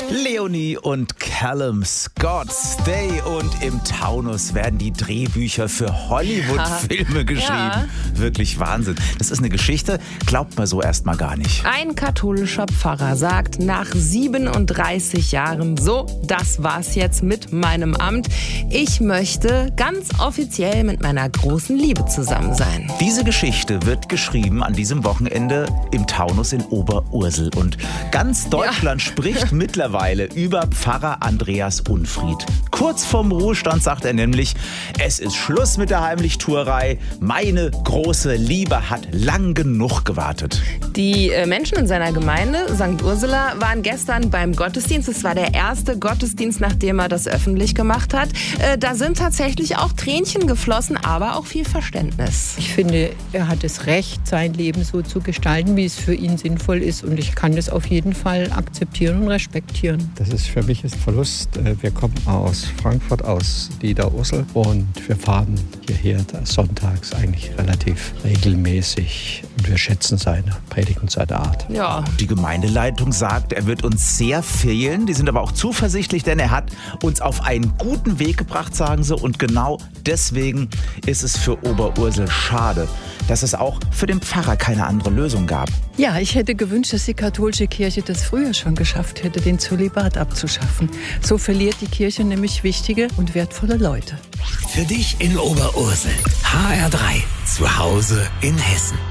Leonie und Callum Scott, Stay, und im Taunus werden die Drehbücher für Hollywood-Filme geschrieben. Ja. Wirklich Wahnsinn. Das ist eine Geschichte, glaubt man so erstmal gar nicht. Ein katholischer Pfarrer sagt nach 37 Jahren, so, das war's jetzt mit meinem Amt. Ich möchte ganz offiziell mit meiner großen Liebe zusammen sein. Diese Geschichte wird geschrieben an diesem Wochenende im Taunus in Oberursel. Und ganz Deutschland spricht mittlerweile über Pfarrer Andreas Unfried. Kurz vorm Ruhestand sagt er nämlich, es ist Schluss mit der Heimlichtuerei. Meine große Liebe hat lang genug gewartet. Die Menschen in seiner Gemeinde, St. Ursula, waren gestern beim Gottesdienst. Es war der erste Gottesdienst, nachdem er das öffentlich gemacht hat. Da sind tatsächlich auch Tränchen geflossen, aber auch viel Verständnis. Ich finde, er hat das Recht, sein Leben so zu gestalten, wie es für ihn sinnvoll ist. Und ich kann das auf jeden Fall akzeptieren und respektieren. Das ist für mich ein Verlust. Wir kommen aus Frankfurt, aus Niederursel, und wir fahren hierher sonntags eigentlich relativ regelmäßig. Und wir schätzen seine Predigt und seine Art. Ja. Die Gemeindeleitung sagt, er wird uns sehr fehlen. Die sind aber auch zuversichtlich, denn er hat uns auf einen guten Weg gebracht, sagen sie. Und genau deswegen ist es für Oberursel schade, dass es auch für den Pfarrer keine andere Lösung gab. Ja, ich hätte gewünscht, dass die katholische Kirche das früher schon geschafft hätte, den Zölibat abzuschaffen. So verliert die Kirche nämlich wichtige und wertvolle Leute. Für dich in Oberursel. HR3. Zu Hause in Hessen.